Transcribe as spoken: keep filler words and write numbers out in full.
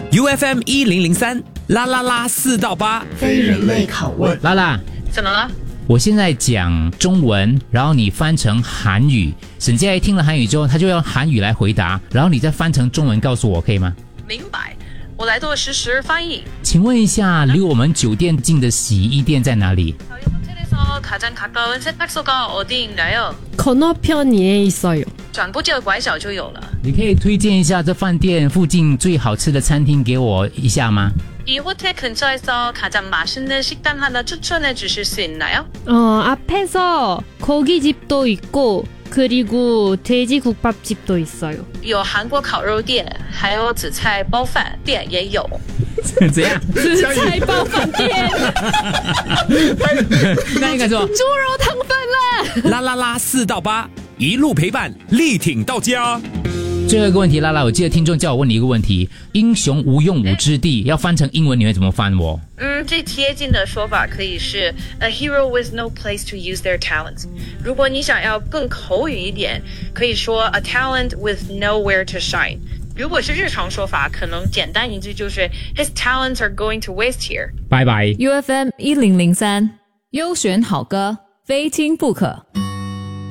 U F M 一零零三啦啦啦四到八， 非人类拷问。 拉拉， 怎么了？ 我现在讲中文，然后你翻成韩语。沈佳宜听了韩语之后，他就用韩语来回答，然后你再翻成中文告诉我，可以吗？ 明白，我来做实时翻译。 请问一下，离我们酒店近的洗衣店在哪里？ 가장 가까운 세탁소가 어디인가요? 건너편에 있어요. 转不就拐角就有了。 你可以推荐一下这饭店附近最好吃的餐厅给我一下吗？ 이 호텔 근처에서 가장 맛있는 식당 하나 추천해 주실 수 있나요? 어, 앞에서 고깃집도 있고 그리고 돼지국밥집도 있어요. 有韩国烤肉店，还有紫菜包饭店也有。 怎样？ 紫菜包饭店。 那应该说猪肉汤饭啦。 啦啦啦四到八，一路陪伴，力挺到家。 最后一个问题，拉拉，我记得听众叫我问你一个问题：英雄无用武之地，要翻成英文你会怎么翻我？ 嗯，最贴近的说法可以是 a hero with no place to use their talents。如果你想要更口语一点，可以说 a talent with nowhere to shine。如果是日常说法，可能简单一句就是 his talents are going to waste here。 拜拜。 U F M 一零零三，优选好歌，非听不可。